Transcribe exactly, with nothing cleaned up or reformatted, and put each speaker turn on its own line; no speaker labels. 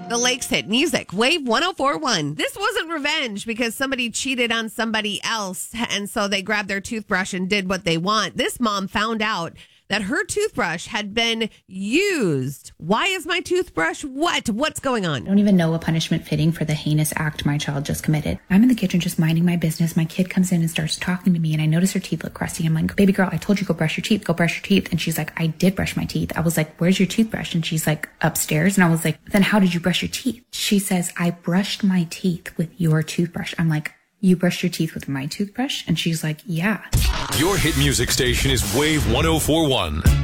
The Lakes hit music, Wave one oh four point one. This wasn't revenge because somebody cheated on somebody else, and so they grabbed their toothbrush and did what they want. This mom found out that her toothbrush had been used. Why is my toothbrush wet? What's going on?
I don't even know a punishment fitting for the heinous act my child just committed. I'm in the kitchen just minding my business. My kid comes in and starts talking to me, and I notice her teeth look crusty. I'm like, baby girl, I told you go brush your teeth. Go brush your teeth. And she's like, I did brush my teeth. I was like, where's your toothbrush? And she's like, upstairs. And I was like, then how did you brush your teeth? She says, I brushed my teeth with your toothbrush. I'm like, you brushed your teeth with my toothbrush? And she's like, yeah.
Your hit music station is Wave one oh four point one.